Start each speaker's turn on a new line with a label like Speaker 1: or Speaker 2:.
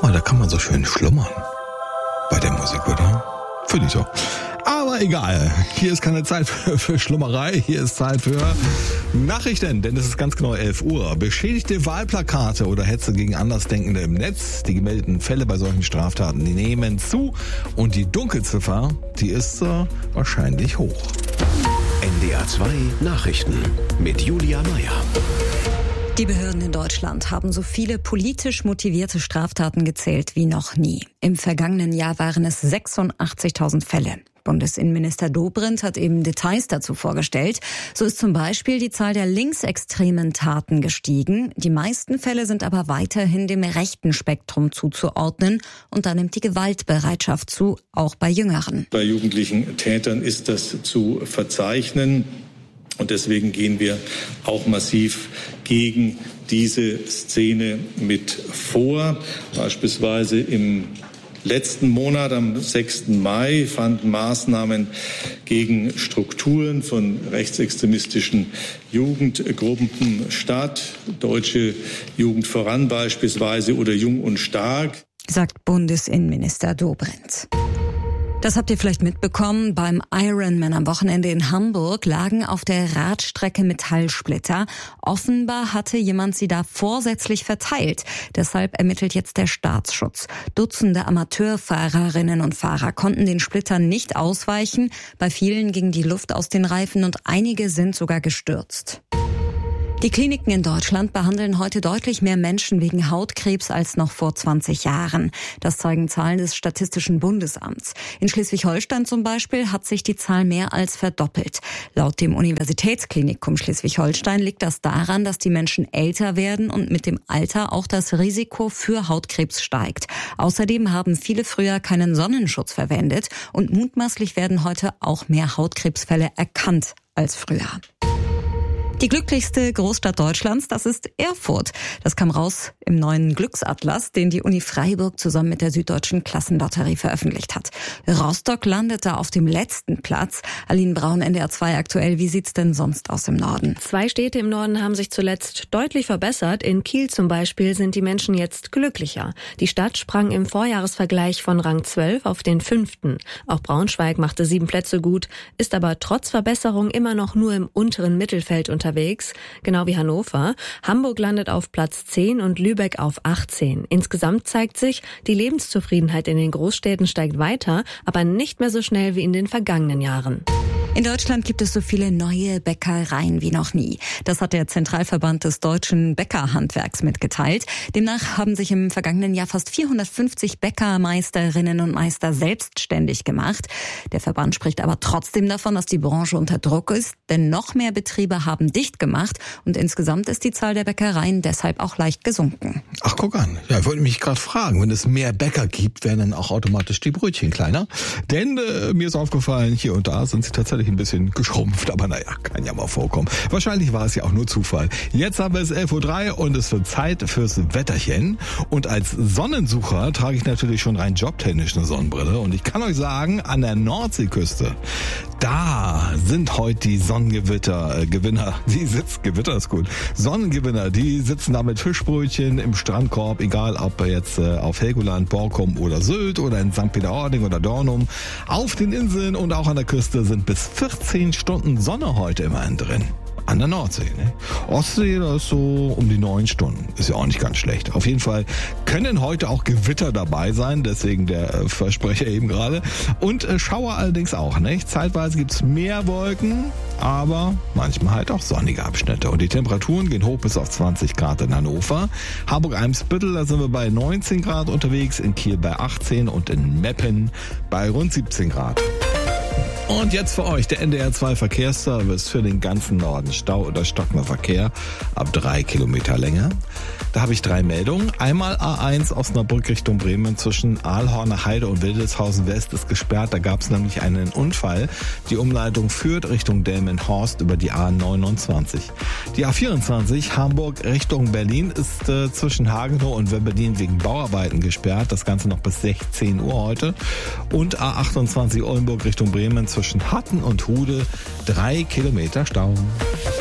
Speaker 1: mal, da kann man so schön schlummern. Bei der Musik, oder? Finde ich so. Aber egal, hier ist keine Zeit für Schlummerei, hier ist Zeit für Nachrichten, denn es ist ganz genau 11 Uhr. Beschädigte Wahlplakate oder Hetze gegen Andersdenkende im Netz. Die gemeldeten Fälle bei solchen Straftaten, die nehmen zu und die Dunkelziffer, die ist wahrscheinlich hoch.
Speaker 2: NDR 2 Nachrichten mit Julia Meyer.
Speaker 3: Die Behörden in Deutschland haben so viele politisch motivierte Straftaten gezählt wie noch nie. Im vergangenen Jahr waren es 86.000 Fälle. Bundesinnenminister Dobrindt hat eben Details dazu vorgestellt. So ist zum Beispiel die Zahl der linksextremen Taten gestiegen. Die meisten Fälle sind aber weiterhin dem rechten Spektrum zuzuordnen. Und da nimmt die Gewaltbereitschaft zu, auch bei Jüngeren.
Speaker 4: Bei jugendlichen Tätern ist das zu verzeichnen. Und deswegen gehen wir auch massiv gegen diese Szene mit vor. Beispielsweise im letzten Monat, am 6. Mai, fanden Maßnahmen gegen Strukturen von rechtsextremistischen Jugendgruppen statt. Deutsche Jugend voran beispielsweise oder Jung und Stark.
Speaker 3: Sagt Bundesinnenminister Dobrindt. Das habt ihr vielleicht mitbekommen. Beim Ironman am Wochenende in Hamburg lagen auf der Radstrecke Metallsplitter. Offenbar hatte jemand sie da vorsätzlich verteilt. Deshalb ermittelt jetzt der Staatsschutz. Dutzende Amateurfahrerinnen und Fahrer konnten den Splittern nicht ausweichen. Bei vielen ging die Luft aus den Reifen und einige sind sogar gestürzt. Die Kliniken in Deutschland behandeln heute deutlich mehr Menschen wegen Hautkrebs als noch vor 20 Jahren. Das zeigen Zahlen des Statistischen Bundesamts. In Schleswig-Holstein zum Beispiel hat sich die Zahl mehr als verdoppelt. Laut dem Universitätsklinikum Schleswig-Holstein liegt das daran, dass die Menschen älter werden und mit dem Alter auch das Risiko für Hautkrebs steigt. Außerdem haben viele früher keinen Sonnenschutz verwendet und mutmaßlich werden heute auch mehr Hautkrebsfälle erkannt als früher. Die glücklichste Großstadt Deutschlands, das ist Erfurt. Das kam raus im neuen Glücksatlas, den die Uni Freiburg zusammen mit der Süddeutschen Klassenlotterie veröffentlicht hat. Rostock landete auf dem letzten Platz. Aline Braun, NDR 2 aktuell. Wie sieht's denn sonst aus im Norden?
Speaker 5: 2 Städte im Norden haben sich zuletzt deutlich verbessert. In Kiel zum Beispiel sind die Menschen jetzt glücklicher. Die Stadt sprang im Vorjahresvergleich von Rang 12 auf den 5. Auch Braunschweig machte 7 Plätze gut, ist aber trotz Verbesserung immer noch nur im unteren Mittelfeld unterwegs, genau wie Hannover. Hamburg landet auf Platz 10 und Lübeck auf 18. Insgesamt zeigt sich, die Lebenszufriedenheit in den Großstädten steigt weiter, aber nicht mehr so schnell wie in den vergangenen Jahren.
Speaker 3: In Deutschland gibt es so viele neue Bäckereien wie noch nie. Das hat der Zentralverband des deutschen Bäckerhandwerks mitgeteilt. Demnach haben sich im vergangenen Jahr fast 450 Bäckermeisterinnen und Meister selbstständig gemacht. Der Verband spricht aber trotzdem davon, dass die Branche unter Druck ist, denn noch mehr Betriebe haben dicht gemacht und insgesamt ist die Zahl der Bäckereien deshalb auch leicht gesunken.
Speaker 1: Ach, guck an. Ja, ich wollte mich gerade fragen, wenn es mehr Bäcker gibt, werden dann auch automatisch die Brötchen kleiner? Denn mir ist aufgefallen, hier und da sind sie tatsächlich ein bisschen geschrumpft, aber naja, kann ja mal vorkommen. Wahrscheinlich war es ja auch nur Zufall. Jetzt haben wir es 11.03 Uhr und es wird Zeit fürs Wetterchen. Und als Sonnensucher trage ich natürlich schon rein jobtechnisch eine Sonnenbrille. Und ich kann euch sagen, an der Nordseeküste, da sind heute die Sonnengewinner, Sonnengewinner, die sitzen da mit Fischbrötchen im Strandkorb, egal ob jetzt auf Helgoland, Borkum oder Sylt oder in St. Peter-Ording oder Dornum. Auf den Inseln und auch an der Küste sind bis 14 Stunden Sonne heute immerhin drin. An der Nordsee, ne? Ostsee, da ist so um die 9 Stunden. Ist ja auch nicht ganz schlecht. Auf jeden Fall können heute auch Gewitter dabei sein, deswegen der Versprecher eben gerade. Und Schauer allerdings auch, ne? Zeitweise gibt's mehr Wolken, aber manchmal halt auch sonnige Abschnitte. Und die Temperaturen gehen hoch bis auf 20 Grad in Hannover. Hamburg-Eimsbüttel, da sind wir bei 19 Grad unterwegs, in Kiel bei 18 und in Meppen bei rund 17 Grad. Und jetzt für euch der NDR 2 Verkehrsservice für den ganzen Norden. Stau oder stockender Verkehr ab 3 Kilometer Länge. Da habe ich 3 Meldungen. Einmal A1 Osnabrück Richtung Bremen zwischen Aalhorner Heide und Wildeshausen West ist gesperrt. Da gab es nämlich einen Unfall. Die Umleitung führt Richtung Delmenhorst über die A29. Die A24 Hamburg Richtung Berlin ist zwischen Hagenow und Webberdin wegen Bauarbeiten gesperrt. Das Ganze noch bis 16 Uhr heute. Und A28 Oldenburg Richtung Bremen zwischen Hatten und Hude 3 Kilometer Stau.